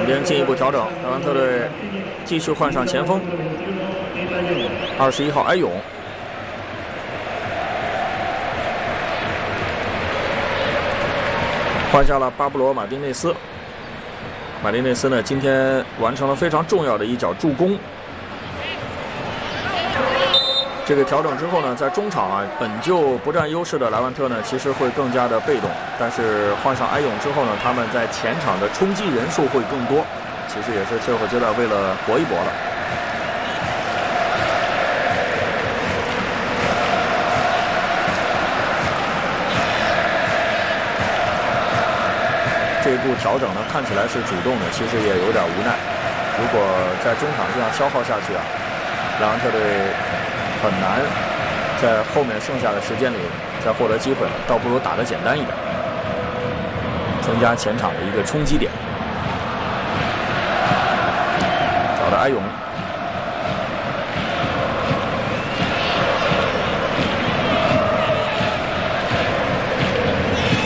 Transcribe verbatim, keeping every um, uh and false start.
场边进一步调整，莱万特队继续换上前锋，二十一号埃勇。换下了巴布罗·马丁内斯。马丁内斯呢，今天完成了非常重要的一脚助攻。这个调整之后呢，在中场啊，本就不占优势的莱万特呢，其实会更加的被动。但是换上埃勇之后呢，他们在前场的冲击人数会更多。其实也是最后阶段为了搏一搏了。这一步调整呢，看起来是主动的，其实也有点无奈。如果在中场这样消耗下去啊，莱万特队很难在后面剩下的时间里再获得机会了，倒不如打得简单一点，增加前场的一个冲击点。找到埃勇。